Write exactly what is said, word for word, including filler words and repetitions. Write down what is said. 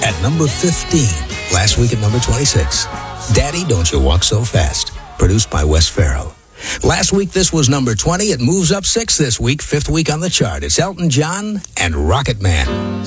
at number fifteen. Last week at number twenty-six. Daddy, Don't You Walk So Fast, produced by Wes Farrell. Last week, this was number twenty. It moves up six this week, fifth week on the chart. It's Elton John and Rocket Man.